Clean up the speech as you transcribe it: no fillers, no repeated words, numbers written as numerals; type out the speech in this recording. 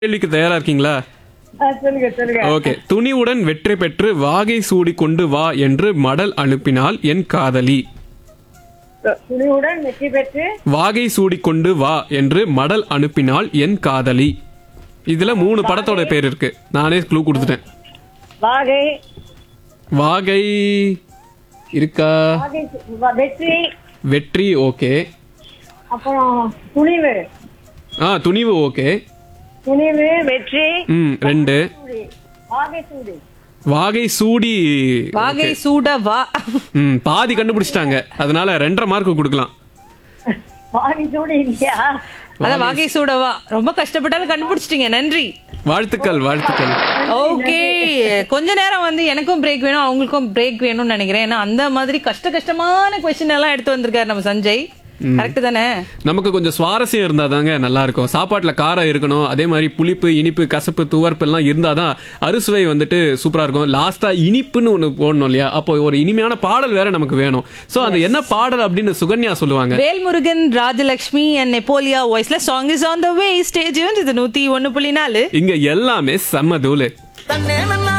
கேள்விக்கு தயாரா இருக்கீங்களா? சொல்லுங்க சொல்லுங்க. ஓகே. துணிவுடன் வெற்றி பெற்று வாகை சூடி கொண்டு வா என்று மடல் அனுப்பினாள் என் காதலி. துணிவுடன் வெற்றி பெற்று வாகை சூடி கொண்டு வா என்று மடல் அனுப்பினாள் என் காதலி. இதுல 3 படத்தோட பேர் இருக்கு. நானே க்ளூ கொடுத்துட்டேன். வாகை வாகை இருக்கா? வாகை வெற்றி, வெற்றி ஓகே. அப்புறம் துணிவு. துணிவு ஓகே. துணிவு வெற்றி 2. சூடி. வாகை சூடி. வாகை சூடி வாகை சூட வா. பாதி கண்டுபிடிச்சிட்டாங்க. அதனால 2.5 மார்க் கொடுக்கலாம். வாகை சூடி இல்லையா? அதான் வாகை சூட வா. ரொம்ப கஷ்டப்பட்டாலும் கண்டுபிடிச்சிட்டீங்க. நன்றி. வாழ்த்துக்கள் வாழ்த்துக்கள். ஓகே, கொஞ்ச நேரம் வந்து எனக்கும் பிரேக் வேணும், அவங்களுக்கும் பிரேக் வேணும்னு நினைக்கிறேன். ஏன்னா அந்த மாதிரி கஷ்டமான கொஸ்டின் எல்லாம் எடுத்து வந்திருக்காரு நம்ம சஞ்சய். கரெக்ட் தானே? நமக்கு கொஞ்சம் சுவாரஸ்யம் இருந்தாதாங்க நல்லா இருக்கும். சாப்பாட்டுல காரம் இருக்கணும், அதே மாதிரி புளிப்பு இனிப்பு கசப்பு துவர்ப்பு எல்லாம் இருந்தாதான் அறுசுவை வந்துட்டு சூப்பரா இருக்கும். லாஸ்டா இனிப்புன்னு ஒண்ணு போடணும் இல்லையா? அப்போ ஒரு இனிமையான பாடல் வேற நமக்கு வேணும். சோ அது என்ன பாடல் அப்படின்னு சுகன்யா சொல்லுவாங்க. வேல்முருகன், ராஜலட்சுமி அண்ட் நெப்போலியா வாய்ஸ்ல song is on the way. Stage இது 101.4. இங்க எல்லாமே செம்ம தூளு.